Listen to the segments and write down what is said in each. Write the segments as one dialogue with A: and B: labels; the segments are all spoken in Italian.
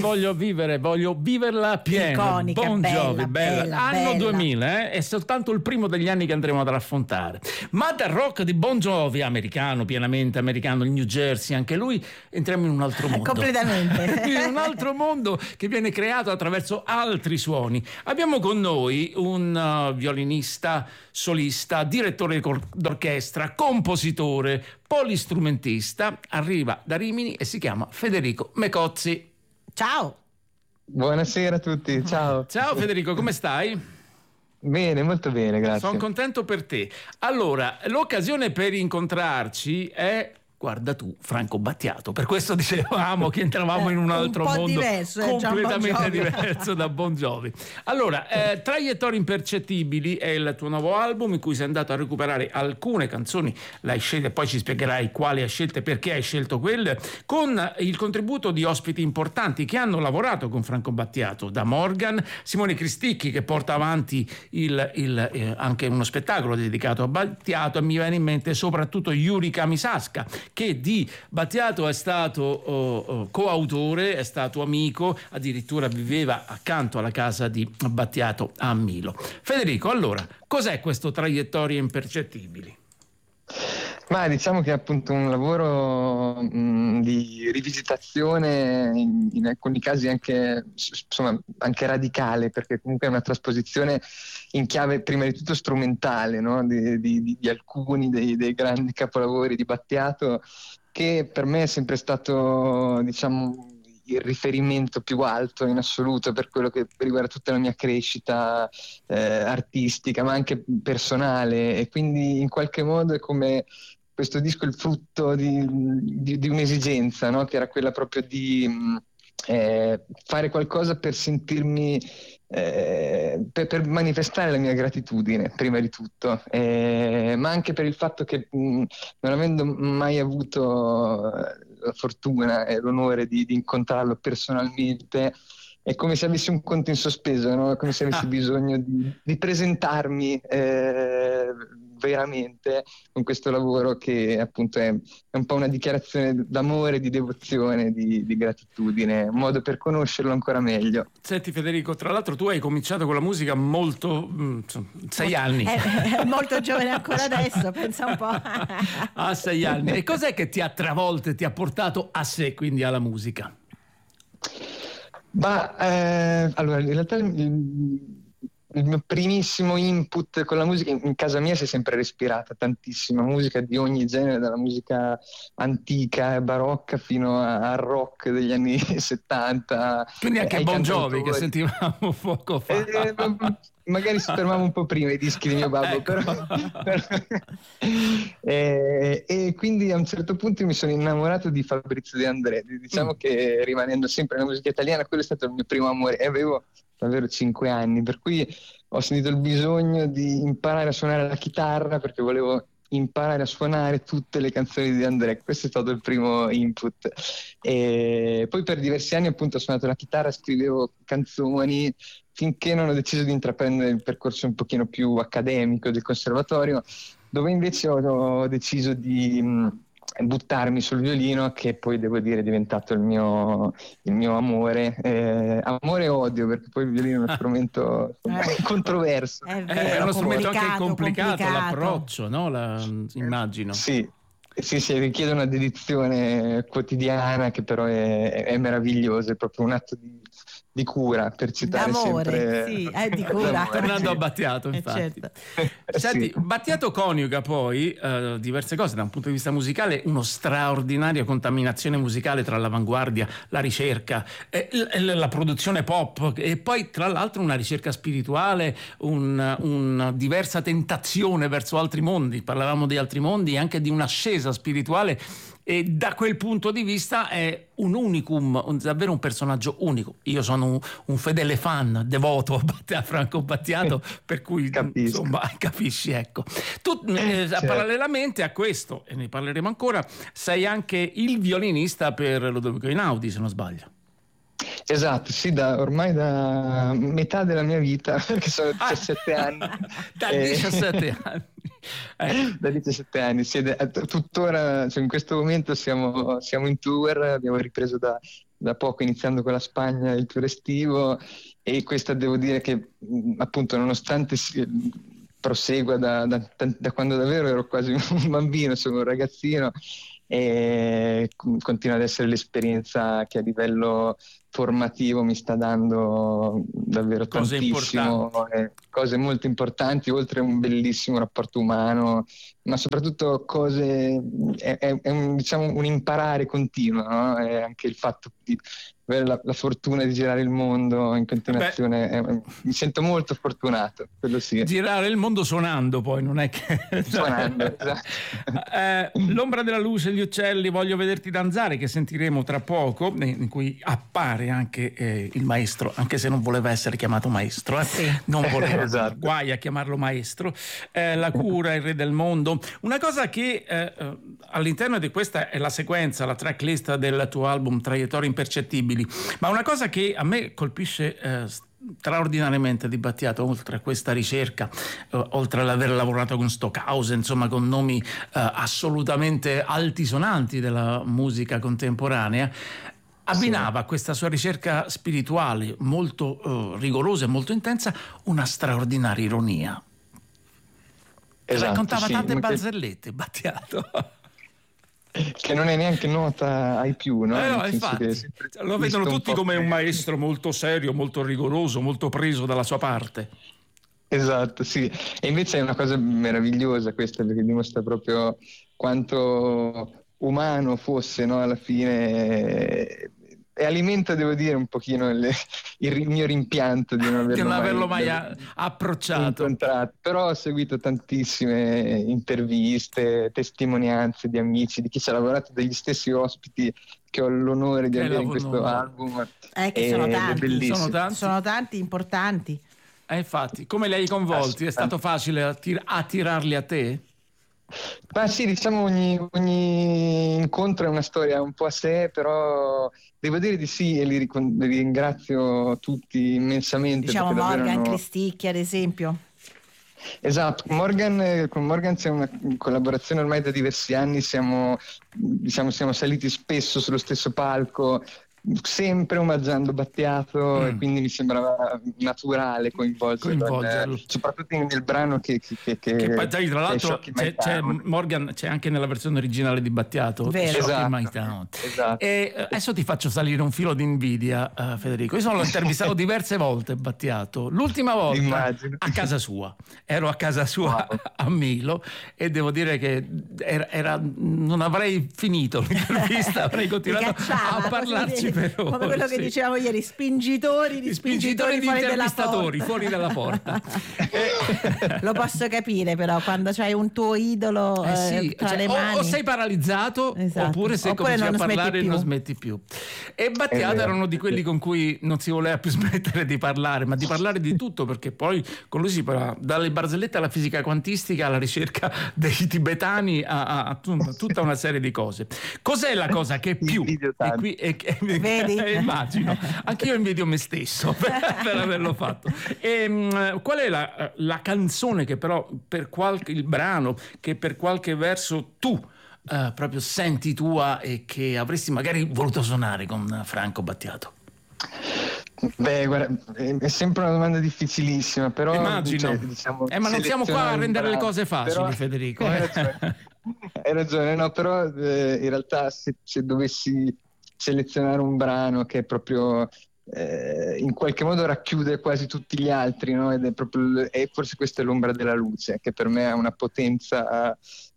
A: voglio viverla piena.
B: Iconica,
A: Bon Jovi,
B: bella,
A: anno
B: bella.
A: 2000, è soltanto il primo degli anni che andremo ad affrontare. Ma dal rock di Bon Jovi, americano, pienamente americano, il New Jersey, anche lui, entriamo in un altro mondo.
B: Completamente.
A: In un altro mondo che viene creato attraverso altri suoni. Abbiamo con noi un violinista, solista, direttore d'orchestra, compositore, polistrumentista, arriva da Rimini e si chiama Federico Mecozzi.
B: Ciao.
C: Buonasera a tutti, ciao.
A: Ciao Federico, come stai?
C: Bene, molto bene, grazie.
A: Sono contento per te. Allora, l'occasione per incontrarci è, guarda tu, Franco Battiato. Per questo dicevamo che entravamo in un altro mondo
B: diverso,
A: completamente
B: Bon Jovi.
A: diverso da Bon Jovi. Allora, Traiettorie impercettibili è il tuo nuovo album in cui sei andato a recuperare alcune canzoni, l'hai scelte, poi ci spiegherai quali hai scelto e perché hai scelto quelle, con il contributo di ospiti importanti che hanno lavorato con Franco Battiato, da Morgan, Simone Cristicchi, che porta avanti anche uno spettacolo dedicato a Battiato, e mi viene in mente soprattutto Yuri Kamisashka, che di Battiato è stato coautore, è stato amico, addirittura viveva accanto alla casa di Battiato a Milo. Federico, allora, cos'è questo Traiettorie impercettibili?
C: Ma diciamo che è appunto un lavoro di rivisitazione, in alcuni casi anche, insomma, anche radicale, perché comunque è una trasposizione in chiave prima di tutto strumentale, no? di alcuni dei grandi capolavori di Battiato, che per me è sempre stato, diciamo, il riferimento più alto in assoluto per quello che riguarda tutta la mia crescita artistica, ma anche personale, e quindi in qualche modo è come questo disco il frutto di un'esigenza, no? Che era quella proprio di fare qualcosa per sentirmi, per manifestare la mia gratitudine prima di tutto, ma anche per il fatto che non avendo mai avuto la fortuna e l'onore di incontrarlo personalmente, è come se avessi un conto in sospeso, no? Come se avessi bisogno di presentarmi veramente con questo lavoro, che appunto è un po' una dichiarazione d'amore, di devozione, di gratitudine, un modo per conoscerlo ancora meglio.
A: Senti Federico, tra l'altro tu hai cominciato con la musica molto 6 anni.
B: È molto giovane ancora adesso, pensa un po'.
A: A 6 anni. E cos'è che ti ha travolto e ti ha portato a sé, quindi alla musica?
C: Ma allora, in realtà il mio primissimo input con la musica, in casa mia si è sempre respirata tantissima musica di ogni genere, dalla musica antica e barocca fino al rock degli anni 70.
A: Quindi anche Bon Jovi, che sentivamo poco fa.
C: Magari si fermava un po' prima i dischi di mio babbo,
A: Ecco.
C: E quindi a un certo punto mi sono innamorato di Fabrizio De André. Diciamo che, rimanendo sempre nella musica italiana, quello è stato il mio primo amore, e avevo davvero 5 anni, per cui ho sentito il bisogno di imparare a suonare la chitarra, perché volevo imparare a suonare tutte le canzoni di De André. Questo è stato il primo input, e poi per diversi anni appunto ho suonato la chitarra, scrivevo canzoni, finché non ho deciso di intraprendere il percorso un pochino più accademico del conservatorio, dove invece ho deciso di buttarmi sul violino, che poi devo dire è diventato il mio amore, amore e odio, perché poi il violino è uno strumento controverso.
A: È uno strumento anche complicato. L'approccio, no? Immagino.
C: Sì, richiede una dedizione quotidiana, che però è meravigliosa, è proprio un atto di cura, per citare
B: d'amore,
C: sempre.
B: sì, di cura.
A: Tornando a Battiato, infatti.
B: Certo.
A: Senti,
C: Sì.
A: Battiato coniuga poi diverse cose da un punto di vista musicale, uno straordinaria contaminazione musicale tra l'avanguardia, la ricerca, la produzione pop, e poi tra l'altro una ricerca spirituale, una diversa tentazione verso altri mondi. Parlavamo di altri mondi e anche di un'ascesa spirituale, e da quel punto di vista è un unicum, davvero un personaggio unico. Io sono un fedele fan, devoto a Franco Battiato, per cui
C: Capisco.
A: insomma capisci, ecco. Tu
C: certo.
A: Parallelamente a questo, e ne parleremo ancora, sei anche il violinista per Ludovico Einaudi, se non sbaglio.
C: Esatto, sì, ormai da metà della mia vita, perché sono 17 anni.
A: Da 17 anni.
C: Da 17 anni, sì, tuttora, cioè in questo momento siamo in tour, abbiamo ripreso da da poco, iniziando con la Spagna il tour estivo, e questa devo dire che appunto nonostante prosegua da quando davvero ero quasi un bambino, sono un ragazzino, e continua ad essere l'esperienza che a livello formativo mi sta dando davvero
A: cose
C: tantissimo, cose molto importanti, oltre a un bellissimo rapporto umano, ma soprattutto è diciamo un imparare continuo, no? È anche il fatto di avere la fortuna di girare il mondo in continuazione, mi sento molto fortunato, quello sì.
A: Girare il mondo suonando, poi non è che
C: suonando, esatto.
A: L'ombra della luce, gli uccelli, voglio vederti danzare, che sentiremo tra poco, in cui appare anche il maestro, anche se non voleva essere chiamato maestro,
B: Sì.
A: non voleva,
C: Esatto.
A: guai a chiamarlo maestro. La cura, il re del mondo. Una cosa che all'interno di questa è la sequenza, la tracklist del tuo album Traiettorie impercettibili, ma una cosa che a me colpisce straordinariamente di Battiato, oltre a questa ricerca, oltre ad aver lavorato con Stockhausen, insomma con nomi assolutamente altisonanti della musica contemporanea, abbinava a questa sua ricerca spirituale molto rigorosa e molto intensa una straordinaria ironia.
C: Esatto,
A: Raccontava
C: sì,
A: tante barzellette, Battiato.
C: Che non è neanche nota ai più, no?
A: No, infatti, lo vedono tutti come un maestro molto serio, molto rigoroso, molto preso dalla sua parte.
C: Esatto, sì. E invece è una cosa meravigliosa questa, perché dimostra proprio quanto umano fosse, no? Alla fine, e alimenta, devo dire, un pochino il mio rimpianto di non
A: averlo mai approcciato.
C: Incontrato. Però ho seguito tantissime interviste, testimonianze di amici, di chi ci ha lavorato, degli stessi ospiti che ho l'onore di avere in questo album.
B: Che sono tanti,
C: sono
B: tanti importanti.
A: Infatti, come li hai coinvolti? È stato facile attirarli a te?
C: Ma sì, diciamo ogni incontro è una storia un po' a sé, però devo dire di sì, e li ringrazio tutti immensamente.
B: Diciamo Morgan Cristicchi, ad esempio.
C: Esatto, con Morgan c'è una collaborazione ormai da diversi anni, siamo saliti spesso sullo stesso palco, sempre omaggiando Battiato, e quindi mi sembrava naturale coinvolgerlo. Soprattutto nel brano che
A: poi, tra l'altro c'è Morgan, c'è anche nella versione originale di Battiato,
C: esatto,
A: My Town.
C: Esatto.
A: E adesso ti faccio salire un filo di invidia, Federico. Io l'ho intervistato diverse volte Battiato, l'ultima volta
C: Immagino.
A: a casa sua, ero a casa sua a Milo, e devo dire che non avrei finito l'intervista, avrei continuato a parlarci per ore.
B: Come quello che dicevamo ieri, spingitori di
A: intervistatori fuori dalla porta.
B: Lo posso capire, però quando c'hai un tuo idolo tra le mani,
A: o sei paralizzato, esatto, oppure se cominci a parlare non smetti più. E Battiato era uno di quelli con cui non si voleva più smettere di parlare, ma di parlare di tutto, perché poi con lui si parla dalle barzellette alla fisica quantistica, alla ricerca dei tibetani, a tutta una serie di cose. Cos'è la cosa che più Vedi? Immagino, anch'io invidio me stesso per averlo fatto. Qual è la canzone che però il brano che per qualche verso tu proprio senti tua e che avresti magari voluto suonare con Franco Battiato?
C: Beh, guarda, è sempre una domanda difficilissima, però
A: immagino. Ma non siamo qua a rendere le cose facili, però, Federico.
C: Hai ragione, no, però in realtà se dovessi selezionare un brano che è proprio in qualche modo racchiude quasi tutti gli altri, no? E forse questa è l'ombra della luce, che per me ha una potenza,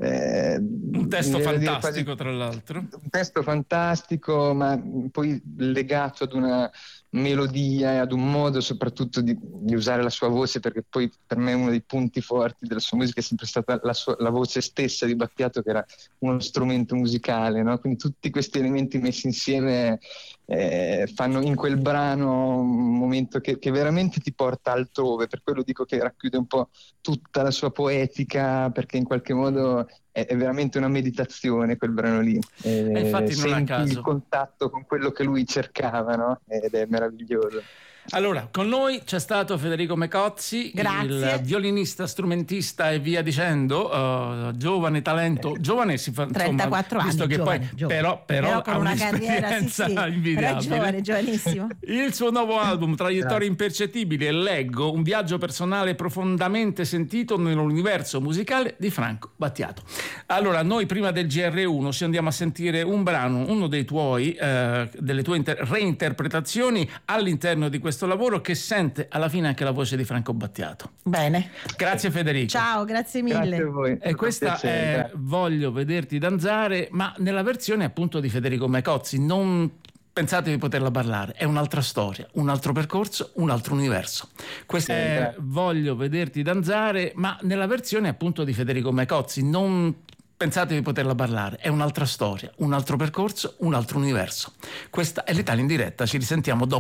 A: un testo fantastico, tra l'altro
C: un testo fantastico, ma poi legato ad una melodia e ad un modo soprattutto di usare la sua voce, perché poi per me uno dei punti forti della sua musica è sempre stata la voce stessa di Battiato, che era uno strumento musicale, no? Quindi tutti questi elementi messi insieme fanno in quel brano un momento che veramente ti porta altrove. Per quello dico che racchiude un po' tutta la sua poetica, perché in qualche modo è veramente una meditazione quel brano lì.
A: Infatti non a caso
C: il contatto con quello che lui cercava, no? Ed è meraviglioso.
A: Allora, con noi c'è stato Federico Mecozzi, il violinista, strumentista e via dicendo, giovane talento, giovane si fa,
B: 34
A: insomma, visto
B: anni,
A: che
B: giovane,
A: poi
B: giovane.
A: Però
B: con
A: ha
B: una carriera
A: invidiabile.
B: Però è giovanissimo.
A: Il suo nuovo album, Traiettorie impercettibili, e Leggo, un viaggio personale profondamente sentito nell'universo musicale di Franco Battiato. Allora, noi prima del GR1 ci andiamo a sentire un brano, uno dei tuoi, delle tue reinterpretazioni all'interno di questo lavoro, che sente alla fine anche la voce di Franco Battiato.
B: Bene.
A: Grazie Federico.
B: Ciao, grazie mille.
C: Grazie a voi.
A: E questa è Voglio vederti danzare, ma nella versione appunto di Federico Mecozzi. Non pensate di poterla parlare, è un'altra storia, un altro percorso, un altro universo. Questa è Voglio vederti danzare, ma nella versione appunto di Federico Mecozzi. Non pensate di poterla parlare, è un'altra storia, un altro percorso, un altro universo. Questa è l'Italia in diretta, ci risentiamo dopo.